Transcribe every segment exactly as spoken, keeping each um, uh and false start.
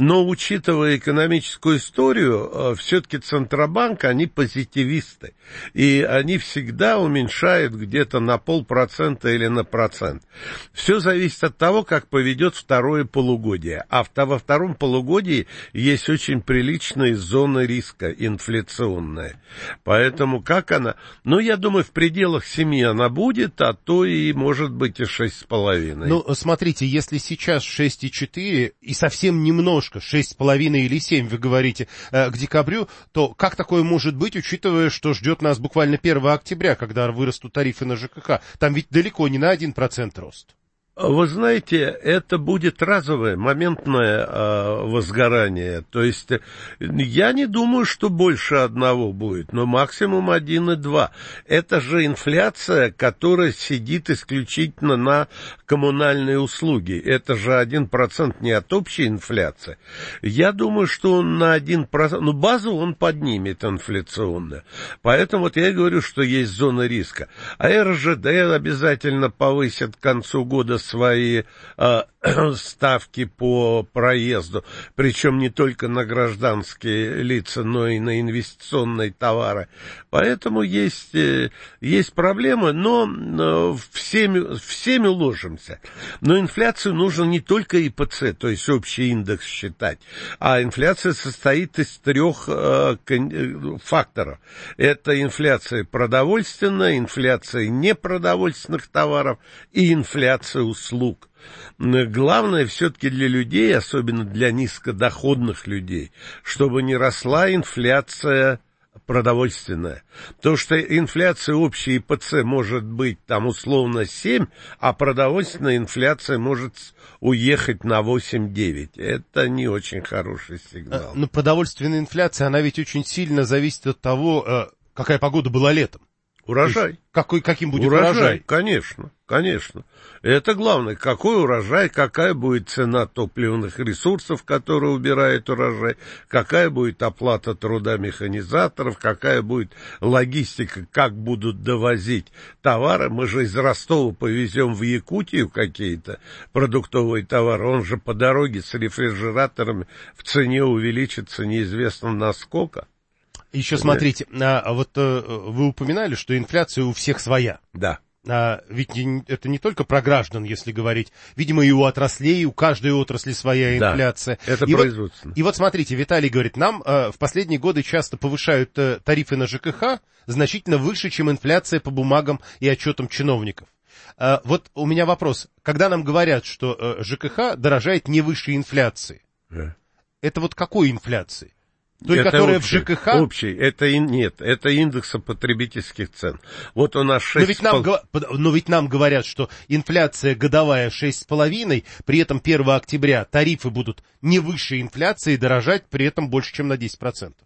Но, учитывая экономическую историю, все-таки Центробанк, они позитивисты. И они всегда уменьшают где-то на полпроцента или на процент. Все зависит от того, как поведет второе полугодие. А во втором полугодии есть очень приличная зона риска инфляционная. Поэтому как она... Ну, я думаю, в пределах семи она будет, а то и, может быть, и шесть с половиной. Ну, смотрите, если сейчас шесть и четыре и совсем немножко, шесть с половиной или семь, вы говорите, к декабрю, то как такое может быть, учитывая, что ждет нас буквально первого октября, когда вырастут тарифы на ЖКХ? Там ведь далеко не на один процент рост. Вы знаете, это будет разовое, моментное э, возгорание. То есть я не думаю, что больше одного будет, но максимум один и два. Это же инфляция, которая сидит исключительно на коммунальные услуги. Это же один процент не от общей инфляции. Я думаю, что он на один процент, ну базу он поднимет инфляционно. Поэтому вот я и говорю, что есть зона риска. А эр жэ дэ обязательно повысит к концу года свои э, ставки по проезду, причем не только на гражданские лица, но и на инвестиционные товары. Поэтому есть, э, есть проблемы, но э, всеми, всеми уложимся. Но инфляцию нужно не только и пэ цэ, то есть общий индекс считать, а инфляция состоит из трех э, факторов. Это инфляция продовольственная, инфляция непродовольственных товаров и инфляция услуг. Главное все-таки для людей, особенно для низкодоходных людей, чтобы не росла инфляция продовольственная. То, что инфляция общей пэ цэ может быть там условно семь, а продовольственная инфляция может уехать на восемь-девять. Это не очень хороший сигнал. Но продовольственная инфляция, она ведь очень сильно зависит от того, какая погода была летом. Урожай. Какой, каким будет урожай? урожай? Конечно, конечно. Это главное. Какой урожай, какая будет цена топливных ресурсов, которые убирает урожай, какая будет оплата труда механизаторов, какая будет логистика, как будут довозить товары. Мы же из Ростова повезем в Якутию какие-то продуктовые товары. Он же по дороге с рефрижераторами в цене увеличится неизвестно насколько. Еще смотрите, а, вот а, вы упоминали, что инфляция у всех своя. Да. А, ведь не, это не только про граждан, если говорить. Видимо, и у отраслей, у каждой отрасли своя инфляция. Да, это и производственно. Вот, и вот смотрите, Виталий говорит, нам а, в последние годы часто повышают а, тарифы на ЖКХ значительно выше, чем инфляция по бумагам и отчетам чиновников. А, вот у меня вопрос. Когда нам говорят, что а, ЖКХ дорожает не выше инфляции, да. Это вот какой инфляции? Той, это которая общий, в ЖКХ? Общий. Это и нет, это индекса потребительских цен. Вот у нас шесть... Но ведь, нам, но ведь нам говорят, что инфляция годовая шесть с половиной, при этом первого октября тарифы будут не выше инфляции, дорожать при этом больше, чем на десять процентов.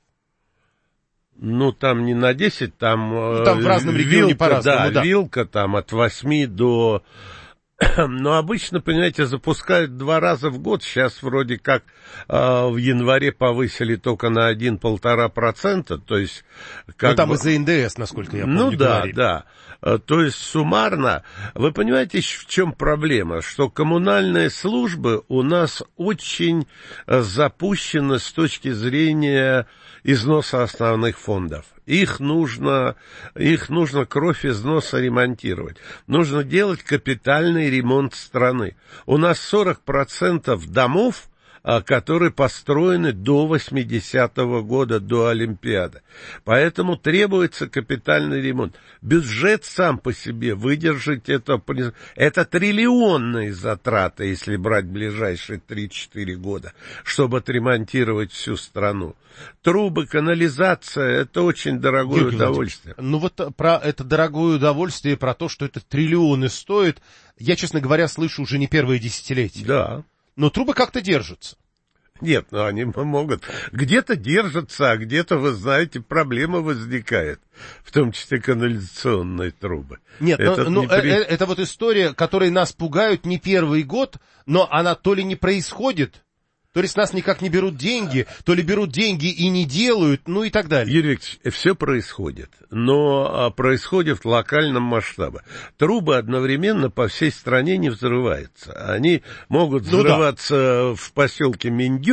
Ну, там не на десять, там... Ну, там в разном регионе вилка, по-разному, да, да. Вилка там от восьми до... Но обычно, понимаете, запускают два раза в год. Сейчас вроде как э, в январе повысили только на один-полтора процента. То есть, как ну, там бы... из-за эн дэ эс, насколько я помню, Ну, да, говорили. да. То есть, суммарно, вы понимаете, в чем проблема? Что коммунальные службы у нас очень запущены с точки зрения износа основных фондов. Их нужно, их нужно кровь из носа ремонтировать. Нужно делать капитальный ремонт страны. У нас сорок процентов домов, которые построены до восьмидесятого года, до Олимпиады. Поэтому требуется капитальный ремонт. Бюджет сам по себе выдержать это... Это триллионные затраты, если брать ближайшие три-четыре года, чтобы отремонтировать всю страну. Трубы, канализация — это очень дорогое Юрий удовольствие. Ну вот про это дорогое удовольствие, про то, что это триллионы стоит, я, честно говоря, слышу уже не первое десятилетие. Да. Но трубы как-то держатся. Нет, ну они могут. Где-то держатся, а где-то, вы знаете, проблема возникает. В том числе канализационные трубы. Нет, это, но, не но при... это, это вот история, которой нас пугают не первый год, но она то ли не происходит, то ли с нас никак не берут деньги, то ли берут деньги и не делают, ну и так далее. Юрий Викторович, все происходит, но происходит в локальном масштабе. Трубы одновременно по всей стране не взрываются. Они могут взрываться ну, да. в поселке Миндю,